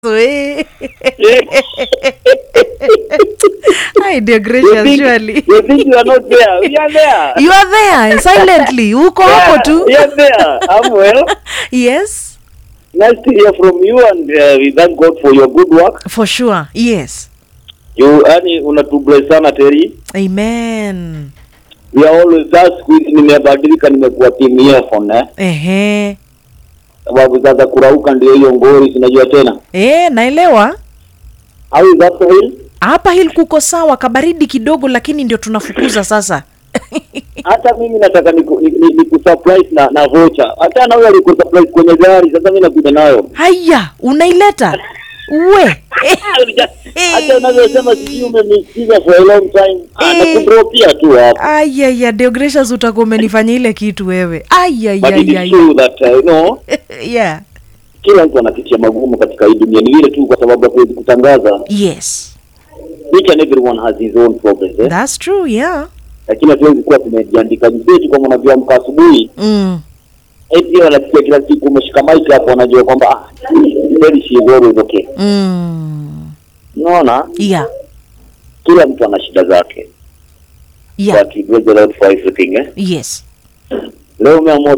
Hi, dear gracious, surely. You think you are not there? We are there. You are there, silently. Uko hapo tu. We are there. I'm well. Yes. Nice to hear from you, and we thank God for your good work. For sure, yes. You unatubless sana Terry. Amen. We are always that squeeze. Nimebadilika, nimekuwa team earphone Ehe. sababu sasa kurauka ndio hiyo ngori sinajua tena. Naelewa. How is that hill? Hapa hill kuko sawa, kabaridi kidogo lakini ndio tunafukuza sasa. Hata mimi nataka ni surprise na voucher. Hata na wewe uliko surprise kwenye gari, sasa mimi nakuja nayo. Haya, unaileta? We. Hata unavyosema sijui umemisikiza for a long time. Nakudropia tu hapo. Aya, Deo Gracious utakuwa umenifanyia ile kitu wewe. But it is true that yeah. Kila mtu anapitia magumu katika hii dunia, ni vile tu kwa sababu hatuwezi kutangaza. Yes. Each and everyone has his own problems. That's true, yeah. Lakini hatuwezi kuwa tumejiandika mzetu kama unavyoamka asubuhi. Eti wanasikia kila siku umeshika mic hapo, wanajua kwamba very she is always okay. Unaona? Yeah. Kila mtu ana shida zake. Yeah. But we praise the Lord for everything, Yes. Leo umeamua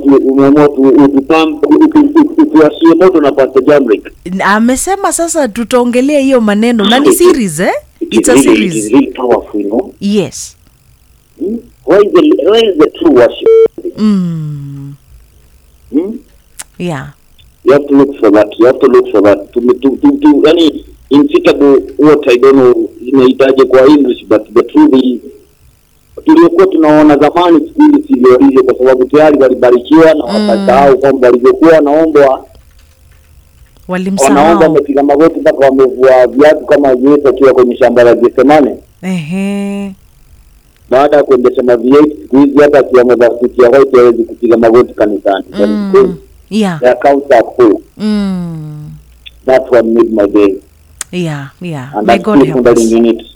tuwashie moto na Pastor Jamrick. Amesema sasa tutaongelea hiyo maneno. Na ni series, It's a series. It's really powerful, you know? Yes. Where is the true worship? Yeah. You have to look for that. To any insitable what I don't know inahitaji kwa English, but the truth is tuliokuwa tunaona zamani siku hizi sivyo hivyo, kwa sababu tayari walibarikiwa na wakasahau kwamba walivyokuwa wanaombwa walimsahau. Wanaomba wamepiga magoti mpaka wamevua viatu kama Yesu akiwa kwenye shamba la Getsemane. Baada ya kuendesha mavieti siku hizi hata akiwa amevaa suti ya white hawezi kupiga magoti kanisani. Yeah. The accounts are full. That's what made my day. Yeah. And May God help us.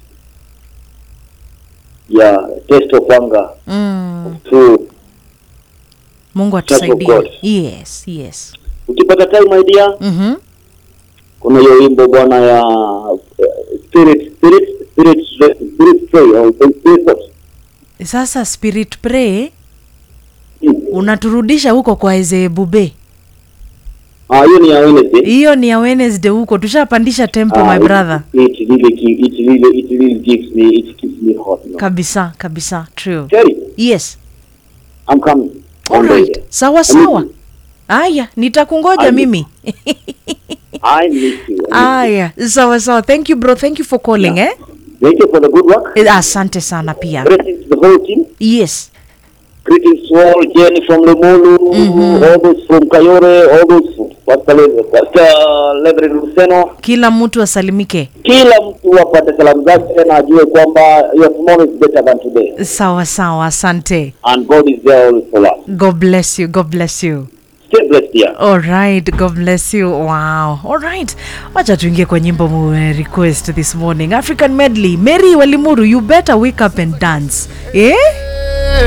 Yeah, taste of hunger. True. Mungu atusaidie. Yes. Ukipata time my dear. Kuna hiyo wimbo bwana ya spirit pray au spirit. Sasa spirit pray unaturudisha huko kwa Ezebube. Hiyo ni ya Wednesday. Hiyo ni ya Wednesday huko. Tushapandisha tempo my brother. It really keeps me hot. No? Kabisa. True. Terry. Yes. I'm coming. Alright. Sawa. Aya, nitakungoja mimi. I miss you. Aya, sawa. Thank you bro. Thank you for calling, Thank you for the good work. Asante sana pia. Greetings to the whole team. Yes. Greetings to all, Jenny from Lemulu, all those from Kayore, all those Pastor Leverend Luceno. Kila mtu asalimike. Kila mtu apate salamu zake na ajue kwamba your tomorrow is better than today. Sawa, asante. And God is there always for us. God bless you. Stay blessed, dear. All right, God bless you. Wow. All right. Wacha tuingie kwa nyimbo mu request this morning. African medley. Mary Walimuru, you better wake up and dance.